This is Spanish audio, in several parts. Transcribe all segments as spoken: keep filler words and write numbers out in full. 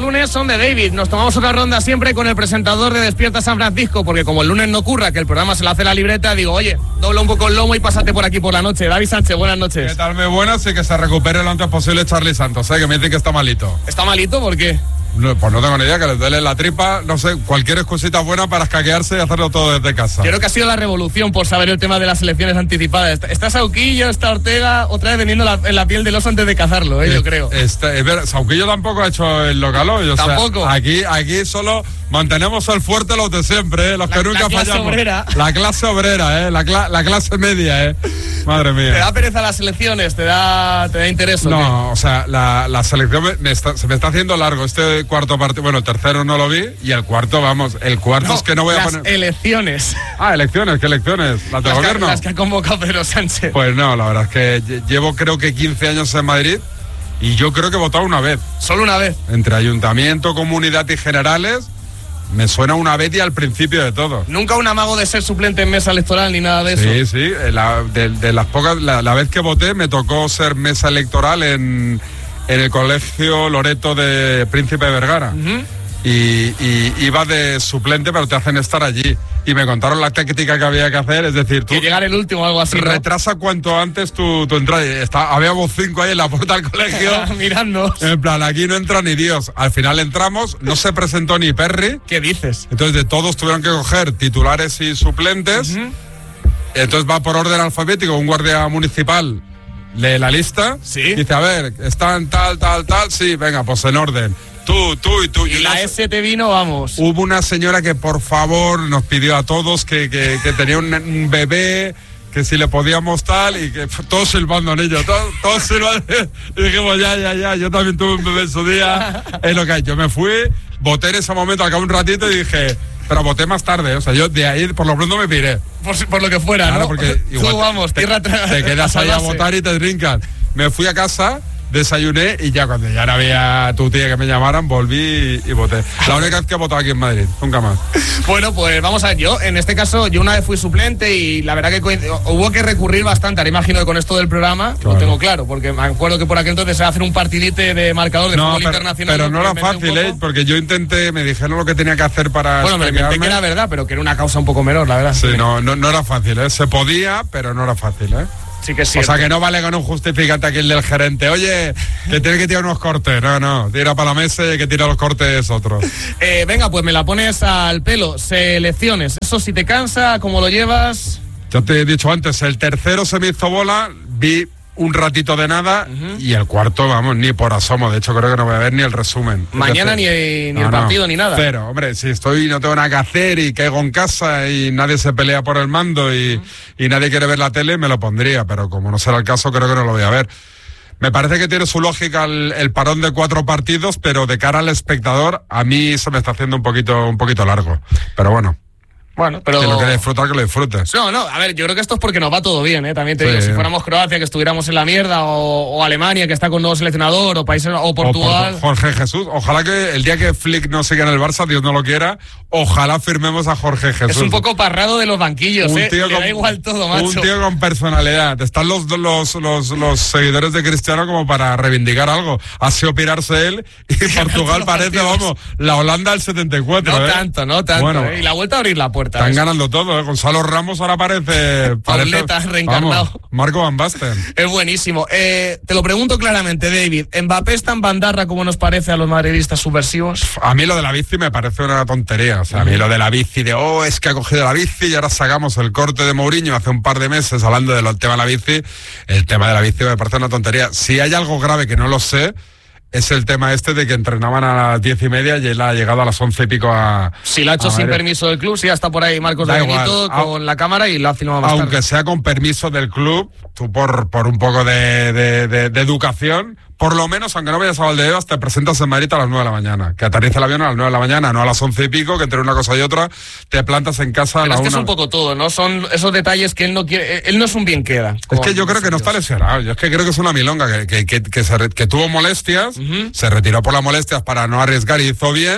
lunes son de David. Nos tomamos otra ronda siempre con el presentador de Despierta San Francisco, porque como el lunes no ocurra, que el programa se lo hace la libreta, digo, oye, dobla un poco el lomo y pásate por aquí por la noche. David Sánchez, buenas noches. ¿Qué tal? Muy buenas y que se recupere lo antes posible Charlie Santos, ¿eh? Que me dicen que está malito. ¿Está malito? ¿Por qué? No, pues no tengo ni idea, que les duele la tripa, no sé, cualquier excusita buena para escaquearse y hacerlo todo desde casa. Creo que ha sido la revolución por saber el tema de las elecciones anticipadas. Está Sauquillo, está Ortega, otra vez vendiendo la, en la piel del oso antes de cazarlo, ¿eh? Eh, yo creo. Este, es ver, Sauquillo tampoco ha hecho el local hoy, o tampoco. Sea, aquí, aquí solo mantenemos el fuerte los de siempre, ¿eh? Los la, que nunca la clase fallamos. Obrera. La clase obrera, ¿eh? La, cla, la clase media, ¿eh? Madre mía. ¿Te da pereza las elecciones? ¿Te da, te da interés? No, ¿o, qué? o sea, la, la selección me, me está, se me está haciendo largo. Este cuarto partido, bueno, el tercero no lo vi y el cuarto, vamos, el cuarto no, es que no voy las a poner... elecciones. Ah, elecciones, ¿qué elecciones? ¿Las de las gobierno? Que, las que ha convocado Pedro Sánchez. Pues no, la verdad es que llevo creo que quince años en Madrid y yo creo que he votado una vez. ¿Solo una vez? Entre ayuntamiento, comunidad y generales... Me suena una vez y al principio de todo. Nunca un amago de ser suplente en mesa electoral ni nada de eso. Sí, sí. La, de, de las pocas, la, la vez que voté me tocó ser mesa electoral en, en el colegio Loreto de Príncipe de Vergara. Uh-huh. Y, y iba de suplente, pero te hacen estar allí. Y me contaron la táctica que había que hacer, es decir, tú... Que llegar el último o algo así, ¿no? Retrasa cuanto antes tu, tu entrada. Está, había vos cinco ahí en la puerta del colegio. Mirando. En plan, aquí no entra ni Dios. Al final entramos, no se presentó ni Perry. ¿Qué dices? Entonces de todos tuvieron que coger titulares y suplentes. Uh-huh. Entonces va por orden alfabético, un guardia municipal lee la lista. Sí. Dice, a ver, están tal, tal, tal. Sí, venga, pues en orden. Tú, tú y tú. Y, y la S te vino, vamos. Hubo una señora que por favor nos pidió a todos que, que, que tenía un, un bebé, que si le podíamos tal, y que todos silbando en ello, todos, todos silbando. Y dijimos, ya, ya, ya, yo también tuve un bebé en su día. Es lo que hay. Yo me fui, voté en ese momento, acá un ratito y dije... Pero voté más tarde, o sea, yo de ahí por lo pronto me piré. Por, por lo que fuera, claro, ¿no? porque igual tú, vamos, te, tierra te, te quedas ahí a votar y te trincan. Me fui a casa, desayuné y ya cuando ya no había tu tía que me llamaran, volví y, y voté. La única vez que he votado aquí en Madrid, nunca más. Bueno, pues vamos a ver, yo en este caso, yo una vez fui suplente y la verdad que hubo que recurrir bastante, ahora imagino que con esto del programa, claro. Lo tengo claro, porque me acuerdo que por aquel entonces se hacer un partidite de marcador de no, fútbol pero, internacional. Pero no era fácil, ¿eh? Porque yo intenté, me dijeron lo que tenía que hacer para... Bueno, me inventé que era verdad, pero que era una causa un poco menor, la verdad. Sí, no, no, no era fácil, ¿eh? Se podía, pero no era fácil, ¿eh? Sí que sí. O sea, que no vale con un justificante aquí el del gerente. Oye, que tiene que tirar unos cortes. No, no, tira para la mesa y que tira los cortes otro. Eh, venga, pues me la pones al pelo. Selecciones. Eso si te cansa, ¿cómo lo llevas? Yo te he dicho antes, el tercero se me hizo bola, vi un ratito de nada uh-huh. y el cuarto, vamos, ni por asomo. De hecho, creo que no voy a ver ni el resumen. Mañana ni, ni no, el partido no. ni nada. Cero, hombre, si estoy, no tengo nada que hacer y caigo en casa y nadie se pelea por el mando y, uh-huh. y nadie quiere ver la tele, me lo pondría. Pero como no será el caso, creo que no lo voy a ver. Me parece que tiene su lógica el, el parón de cuatro partidos, pero de cara al espectador, a mí se me está haciendo un poquito, un poquito largo. Pero bueno. Bueno, pero... Que lo que disfrutar, que lo disfrutes. No, no, a ver, yo creo que esto es porque nos va todo bien, ¿eh? También te sí. digo, si fuéramos Croacia, que estuviéramos en la mierda, o, o Alemania, que está con nuevo seleccionador, o países, o Portugal... O por, Jorge Jesús, ojalá que el día que Flick no siga en el Barça, Dios no lo quiera, ojalá firmemos a Jorge Jesús. Es un poco parrado de los banquillos, un ¿eh? Tío Le con, da igual todo, macho. Un tío con personalidad. Están los, los, los, los seguidores de Cristiano como para reivindicar algo. Ha sido pirarse él y Portugal parece, vamos, la Holanda del setenta y cuatro. No ¿eh? tanto, no tanto. Bueno, ¿eh? Y la vuelta a abrir la puerta. Están ganando todo. ¿eh? Gonzalo Ramos ahora parece... Pauleta, reencarnado. Vamos, Marco Van Basten. Es buenísimo. Eh, te lo pregunto claramente, David. ¿Mbappé es tan bandarra como nos parece a los madridistas subversivos? A mí lo de la bici me parece una tontería. O sea, a mí lo de la bici de, oh, es que ha cogido la bici y ahora sacamos el corte de Mourinho hace un par de meses hablando del tema de la bici. El tema de la bici me parece una tontería. Si hay algo grave que no lo sé, es el tema este de que entrenaban a las diez y media y él ha llegado a las once y pico a... Si lo ha hecho sin permiso del club, si ya está por ahí Marcos de Benito con la cámara y lo ha filmado más tarde. Aunque sea con permiso del club, tú por, por un poco de, de, de, de educación, por lo menos, aunque no vayas a Valdebebas, te presentas en Madrid a las nueve de la mañana. Que aterriza el avión a las nueve de la mañana, no a las once y pico, que entre una cosa y otra, te plantas en casa a la una. Pero es que es un poco todo, ¿no? Son esos detalles que él no quiere... Él no es un bien queda. Es que yo creo que no está lesionado. Yo es que creo que es una milonga, que, que, que, que, se re, que tuvo molestias, uh-huh. se retiró por las molestias para no arriesgar y hizo bien,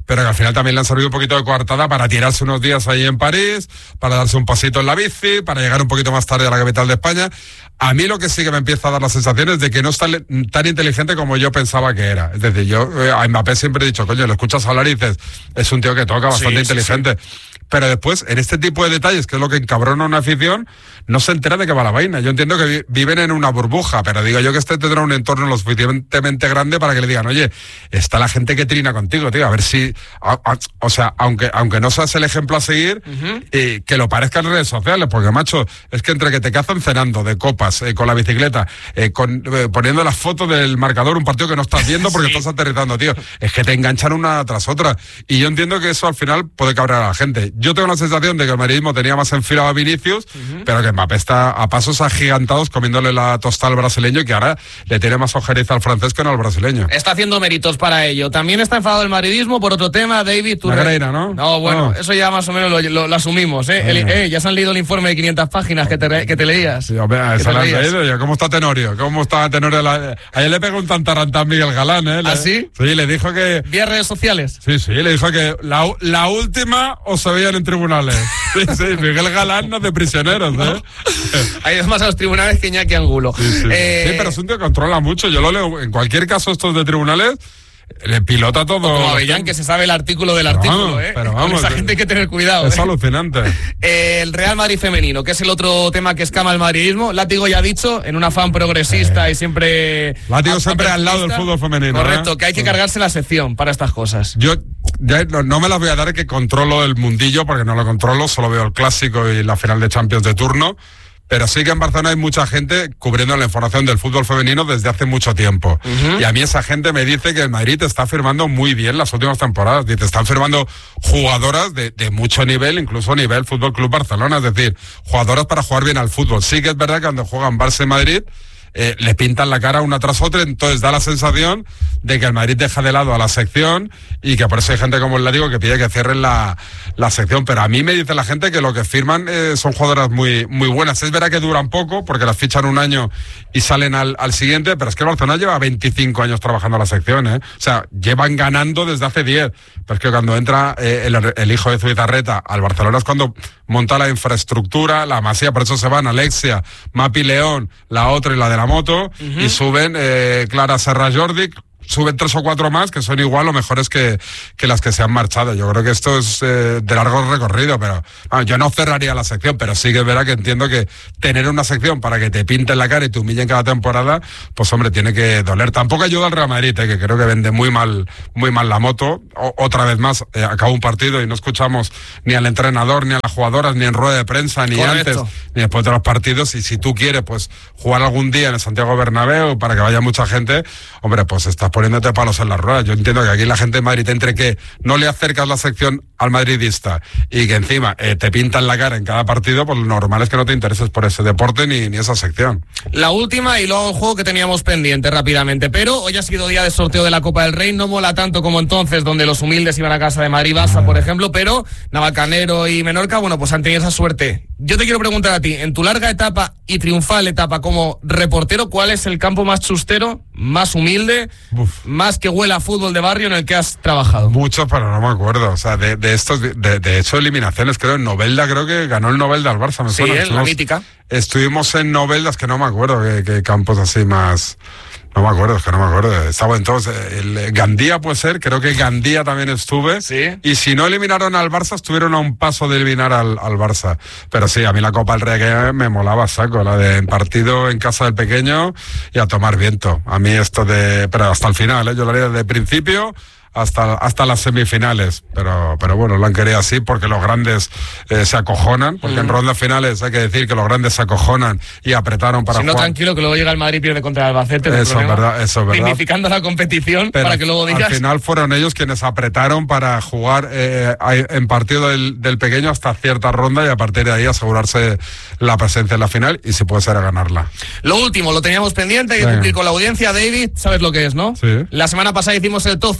pero que al final también le han servido un poquito de coartada para tirarse unos días ahí en París, para darse un pasito en la bici, para llegar un poquito más tarde a la capital de España. A mí lo que sí que me empieza a dar la sensación es de que no es tan, tan inteligente como yo pensaba que era. Es decir, yo eh, a Mbappé siempre he dicho, coño, lo escuchas hablar y dices, es un tío que toca bastante sí, inteligente. Sí, sí. Pero después, en este tipo de detalles, que es lo que encabrona una afición, no se entera de qué va la vaina. Yo entiendo que vi- viven en una burbuja, pero digo yo que este tendrá un entorno lo suficientemente grande para que le digan, oye, está la gente que trina contigo, tío, a ver si... A, a, o sea, aunque aunque no seas el ejemplo a seguir, uh-huh. eh, que lo parezca en redes sociales, porque, macho, es que entre que te cazan cenando de copas, eh, con la bicicleta, eh, con, eh, poniendo las fotos del marcador, un partido que no estás viendo porque sí. estás aterrizando, tío, es que te enganchan una tras otra. Y yo entiendo que eso al final puede cabrear a la gente. Yo tengo la sensación de que el madridismo tenía más enfilado a Vinicius, uh-huh. pero que Mbappé está a pasos agigantados comiéndole la tostada al brasileño y que ahora le tiene más ojeriza al francés que no al brasileño. Está haciendo méritos para ello. También está enfadado el madridismo por otro tema, David. Tú Negreira, ¿no? No, bueno, oh. eso ya más o menos lo, lo, lo asumimos, ¿eh? El, eh. Ya se han leído el informe de quinientas páginas que te, que te leías. Sí, hombre, se lo han leído ya. ¿Cómo está Tenorio? ¿Cómo está Tenorio? La... Ayer le pegó un tantarantán Miguel Galán, ¿eh? Le... ¿Ah, sí? Sí, le dijo que... ¿Vía redes sociales? Sí, sí, le dijo que la, la última os se veían en tribunales. Sí, sí, Miguel Galán no es de prisioneros, ¿eh? Hay más a los tribunales que Iñaki Angulo. Sí, sí. Eh... sí, pero es un tío que controla mucho. Yo lo leo, en cualquier caso estos de tribunales, le pilota todo. Como Avellán, que se sabe el artículo del artículo, vamos, ¿eh? Pero vamos, con esa gente hay que tener cuidado. Es ¿eh? alucinante. Eh, el Real Madrid femenino, que es el otro tema que escama el madridismo. Látigo ya ha dicho, en un afán progresista eh. y siempre... Látigo siempre al lado del fútbol femenino. Correcto, ¿eh? que hay que cargarse la sección para estas cosas. Yo ya no, no me las voy a dar que controlo el mundillo, porque no lo controlo, solo veo el clásico y la final de Champions de turno. Pero sí que en Barcelona hay mucha gente cubriendo la información del fútbol femenino desde hace mucho tiempo. Uh-huh. Y a mí esa gente me dice que el Madrid está firmando muy bien las últimas temporadas. Dice, están firmando jugadoras de, de mucho nivel, incluso nivel Fútbol Club Barcelona. Es decir, jugadoras para jugar bien al fútbol. Sí que es verdad que cuando juegan Barça y Madrid, Eh, le pintan la cara una tras otra, entonces da la sensación de que el Madrid deja de lado a la sección y que por eso hay gente como el Látigo que pide que cierren la, la sección, pero a mí me dice la gente que lo que firman eh, son jugadoras muy, muy buenas. Es verdad que duran poco porque las fichan un año y salen al, al siguiente, pero es que el Barcelona lleva veinticinco años trabajando la sección, ¿eh? O sea, llevan ganando desde hace diez, pero es que cuando entra eh, el, el hijo de Zubizarreta al Barcelona es cuando monta la infraestructura, la Masía, por eso se van Alexia, Mapi León, la otra y la de la moto, uh-huh. y suben eh, Clara Serra Jordi, suben tres o cuatro más que son igual o mejores que, que las que se han marchado. Yo creo que esto es eh, de largo recorrido, pero bueno, yo no cerraría la sección, pero sí que es verdad que entiendo que tener una sección para que te pinten la cara y te humillen cada temporada, pues hombre, tiene que doler. Tampoco ayuda al Real Madrid, eh, que creo que vende muy mal muy mal la moto. O, otra vez más, eh, acaba un partido y no escuchamos ni al entrenador, ni a las jugadoras, ni en rueda de prensa, ni Correcto. antes, ni después de los partidos. Y si tú quieres, pues, jugar algún día en el Santiago Bernabéu para que vaya mucha gente, hombre, pues estás poniéndote palos en las ruedas. Yo entiendo que aquí la gente de Madrid, entre que no le acercas la sección al madridista y que encima eh, te pintan la cara en cada partido, pues lo normal es que no te intereses por ese deporte ni, ni esa sección. La última y luego el juego que teníamos pendiente rápidamente, pero hoy ha sido día de sorteo de la Copa del Rey, no mola tanto como entonces, donde los humildes iban a casa de Madrid-Barça, por ejemplo, pero Navalcarnero y Menorca, bueno, pues han tenido esa suerte. Yo te quiero preguntar a ti, en tu larga etapa y triunfal etapa como reportero, ¿cuál es el campo más chustero, más humilde, Uf. más que huela a fútbol de barrio en el que has trabajado? Muchos, pero no me acuerdo. O sea, de, de estos, de, de hecho, eliminaciones, creo, en Novelda, creo que ganó el Novelda al Barça, me sí, suena. Sí, la mítica. Estuvimos en Noveldas, que no me acuerdo qué, qué campos así más... No me acuerdo, es que no me acuerdo. Estaba entonces, el Gandía puede ser, creo que Gandía también estuve. Sí. Y si no eliminaron al Barça, estuvieron a un paso de eliminar al, al Barça. Pero sí, a mí la Copa del Rey que me molaba saco, la de partido en casa del pequeño y a tomar viento. A mí esto de, pero hasta el final, ¿eh? Yo lo haría desde el principio hasta hasta las semifinales, pero pero bueno, lo han querido así porque los grandes eh, se acojonan, porque mm. en rondas finales hay que decir que los grandes se acojonan y apretaron para si no, jugar. Tranquilo, que luego llega el Madrid y pierde contra el Albacete. Eso es verdad, eso es verdad. Dignificando la competición, pero para que luego digas... Al final fueron ellos quienes apretaron para jugar eh, en partido del, del pequeño hasta cierta ronda y a partir de ahí asegurarse la presencia en la final y si puede ser a ganarla. Lo último, lo teníamos pendiente, hay que cumplir con la audiencia. David, ¿sabes lo que es, no? Sí. La semana pasada hicimos el top cinco de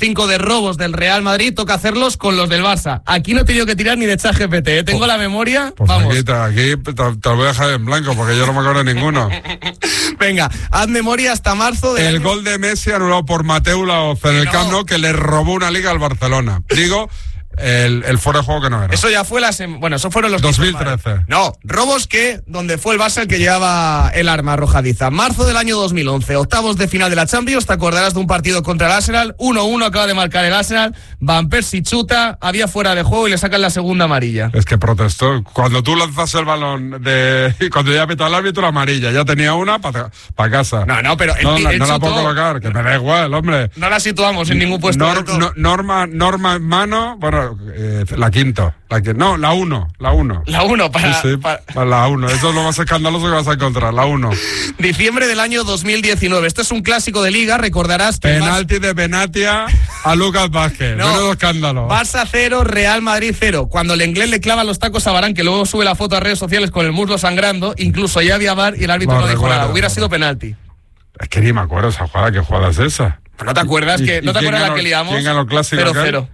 robos del Real Madrid, toca hacerlos con los del Barça. Aquí no he tenido que tirar ni de ChatGPT, ¿eh? Tengo pues, la memoria, pues vamos. Aquí, te, aquí te, te lo voy a dejar en blanco porque yo no me acuerdo de ninguno. Venga, haz memoria hasta marzo. De el año... gol de Messi anulado por Mateu Laoz en el Camp Nou, que le robó una liga al Barcelona. Digo... El, el fuera de juego que no era. Eso ya fue la sem- bueno, eso fueron los dos mil trece. No, robos que donde fue el Barça el que llevaba el arma arrojadiza. Marzo del año dos mil once, octavos de final de la Champions. Te acordarás de un partido contra el Arsenal. uno uno acaba de marcar el Arsenal. Van Persie chuta, había fuera de juego y le sacan la segunda amarilla. Es que protestó. Cuando tú lanzas el balón de cuando ya pitó el árbitro, la amarilla. Ya tenía una para pa casa. No, no, pero no, el, no, el no la chutó, puedo colocar, que me da igual, hombre. No la situamos en ningún puesto. Nor, no, norma, norma en mano, bueno. Eh, la quinta, la que, no, la uno, la uno. La uno, para, sí, sí, para... para la uno, eso es lo más escandaloso que vas a encontrar, la uno. Diciembre del año dos mil diecinueve, esto es un clásico de liga, recordarás que... Penalti Barça... de Benatia a Lucas Vázquez, no, menudo escándalo. Barça cero, Real Madrid cero. Cuando el inglés le clava los tacos a Varane, que luego sube la foto a redes sociales con el muslo sangrando, incluso ya había V A R y el árbitro no, no dijo nada, hubiera sido penalti. Es que ni me acuerdo esa jugada, ¿qué jugada es esa? ¿No te acuerdas ¿Y, que y, no te acuerdas ganó, la que liamos? ¿Quién ganó el clásico? cero cero.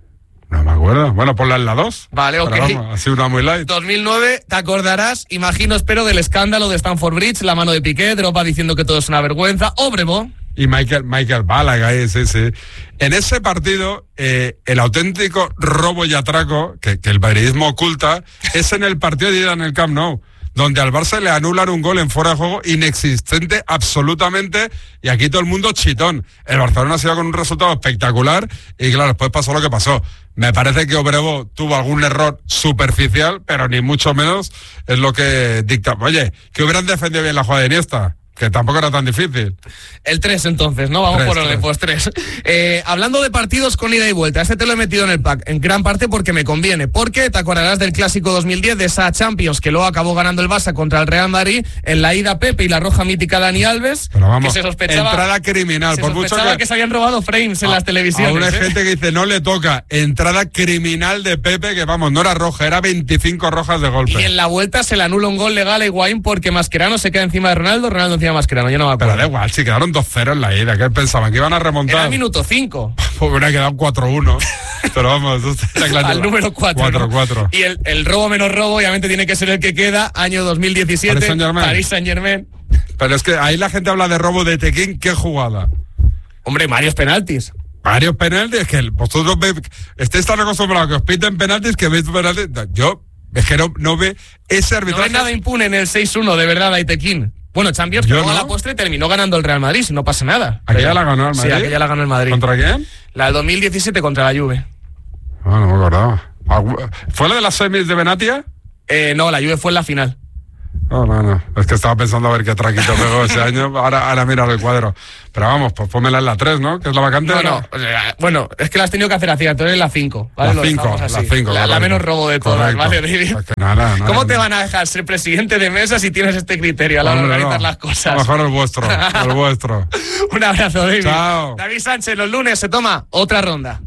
No me acuerdo. Bueno, ponla en la dos. Vale, ok. Pero vamos, ha sido una muy light. dos mil nueve, te acordarás, imagino, espero, del escándalo de Stamford Bridge, la mano de Piqué, Drogba diciendo que todo es una vergüenza. Obrebo. Y Michael, Michael Ballack ahí, sí, sí. En ese partido, eh, el auténtico robo y atraco que, que el madridismo oculta es en el partido de ida en el Camp Nou, donde al Barça le anulan un gol en fuera de juego inexistente absolutamente, y aquí todo el mundo chitón. El Barcelona se iba con un resultado espectacular y claro, después pasó lo que pasó. Me parece que Obrebo tuvo algún error superficial, pero ni mucho menos es lo que dicta. Oye, que hubieran defendido bien la jugada de Iniesta, que tampoco era tan difícil. El tres entonces, ¿no? Vamos tres, por orden, pues tres. Eh, hablando de partidos con ida y vuelta, este te lo he metido en el pack, en gran parte porque me conviene, porque te acordarás del clásico dos mil diez, de esa Champions que luego acabó ganando el Barça contra el Real Madrid, en la ida Pepe y la roja mítica Dani Alves, pero vamos, que se sospechaba, entrada criminal, se por sospechaba mucho que, que se habían robado frames en a, las televisiones. Aún hay ¿eh? gente que dice, no le toca, entrada criminal de Pepe, que vamos, no era roja, era veinticinco rojas de golpe. Y en la vuelta se le anula un gol legal a Higuaín porque Mascherano se queda encima de Ronaldo, Ronaldo encima de Mascherano, yo no me acuerdo. Pero da igual, si quedaron dos cero en la ida, ¿qué pensaban? ¿Que iban a remontar? Era el minuto cinco. Pues hubiera quedado cuatro uno. Pero vamos, eso está claro. Al número cuatro. cuatro cuatro. Y el, el robo menos robo, obviamente, tiene que ser el que queda, año dos mil diecisiete. Paris Saint-Germain. Paris Saint-Germain. Pero es que ahí la gente habla de robo de Tequín, ¿qué jugada? Hombre, varios penaltis. Varios penaltis, que vosotros ve, estáis tan acostumbrados que os piten penaltis que veis penaltis. Yo, es que no, no ve ese arbitraje. No hay nada impune en el seis uno, de verdad, Aitequín. Bueno, Champions, pero no. A la postre terminó ganando el Real Madrid, si no pasa nada. ¿Aquella la ganó el Madrid? Sí, aquella la ganó el Madrid. ¿Contra quién? La del dos mil diecisiete contra la Juve. Ah, no me acordaba. ¿Fue la de las semis de Benatia? Eh, no, la Juve fue en la final. No, no, no. Es que estaba pensando a ver qué traquito pegó ese año. Ahora, ahora mira el cuadro. Pero vamos, pues pónmela en la tres, ¿no? Que es la vacante. No, no. O sea, bueno, es que la has tenido que hacer así. Entonces en la cinco. ¿Vale? La cinco, la cinco. La, la menos robo de todas, correcto. ¿vale, David? Es que nada, nada, ¿Cómo nada. te van a dejar ser presidente de mesa si tienes este criterio a la hora de organizar no. las cosas? Mejor el vuestro, el vuestro. Un abrazo, David. Chao. David Sánchez, los lunes se toma otra ronda.